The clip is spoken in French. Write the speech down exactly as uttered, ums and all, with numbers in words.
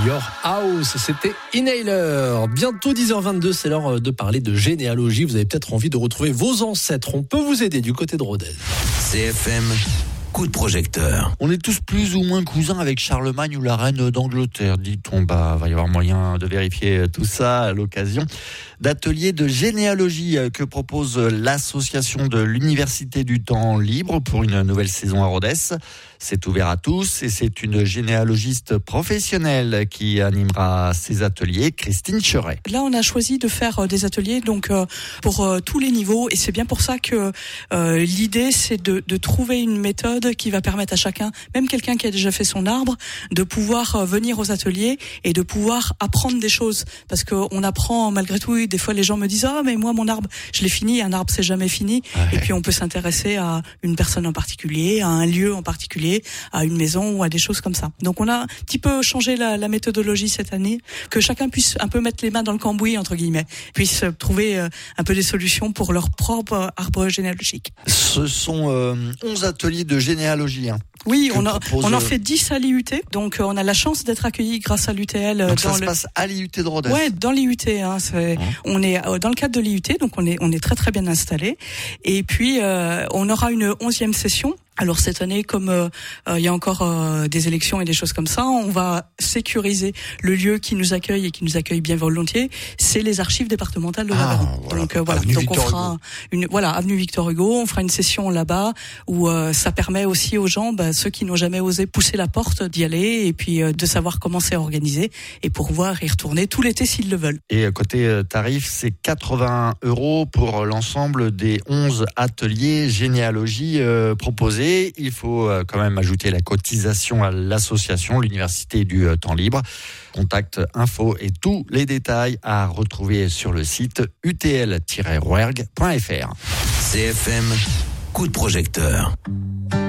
Your House, c'était Inhaler. Bientôt dix heures vingt-deux, c'est l'heure de parler de généalogie. Vous avez peut-être envie de retrouver vos ancêtres. On peut vous aider du côté de Rodez. C F M, coup de projecteur. On est tous plus ou moins cousins avec Charlemagne ou la reine d'Angleterre, dit-on. Bah, va y avoir moyen de vérifier tout ça à l'occasion d'ateliers de généalogie que propose l'association de l'Université du Temps Libre pour une nouvelle saison à Rodez. C'est ouvert à tous et c'est une généalogiste professionnelle qui animera ces ateliers, Christine Cheret. Là, on a choisi de faire des ateliers donc euh, pour euh, tous les niveaux et c'est bien pour ça que euh, l'idée, c'est de, de trouver une méthode qui va permettre à chacun, même quelqu'un qui a déjà fait son arbre, de pouvoir euh, venir aux ateliers et de pouvoir apprendre des choses. Parce qu'on apprend malgré tout, des fois les gens me disent « Ah, mais moi, mon arbre, je l'ai fini, un arbre, c'est jamais fini. Ouais. » Et puis on peut s'intéresser à une personne en particulier, à un lieu en particulier, à une maison ou à des choses comme ça. Donc on a un petit peu changé la, la méthodologie cette année, que chacun puisse un peu mettre les mains dans le cambouis, entre guillemets, puisse trouver euh, un peu des solutions pour leur propre arbre généalogique. Ce sont euh, onze ateliers de généalogie. Hein. Oui, on, a, on en fait dix à l'I U T, donc on a la chance d'être accueillis grâce à l'U T L. Donc dans ça se le... passe à l'I U T de Rodez. Ouais, dans l'I U T. Hein, c'est... Mmh. On est dans le cadre de l'I U T, donc on est on est très très bien installé. Et puis euh, on aura une onzième session. Alors cette année, comme il euh, euh, y a encore euh, des élections et des choses comme ça, on va sécuriser le lieu qui nous accueille et qui nous accueille bien volontiers. C'est les archives départementales de l'Aveyron. Ah, voilà. Donc euh, voilà, avenue donc Victor on fera Hugo. une voilà avenue Victor Hugo. On fera une session là-bas où euh, ça permet aussi aux gens, bah, ceux qui n'ont jamais osé pousser la porte, d'y aller et puis euh, de savoir comment c'est organisé et pour pouvoir y retourner tout l'été s'ils le veulent. Et côté tarif, c'est quatre-vingts euros pour l'ensemble des onze ateliers généalogie euh, proposés. Il faut quand même ajouter la cotisation à l'association, l'Université du Temps Libre. Contact, info et tous les détails à retrouver sur le site u t l tiret rouergue point f r. C F M, coup de projecteur.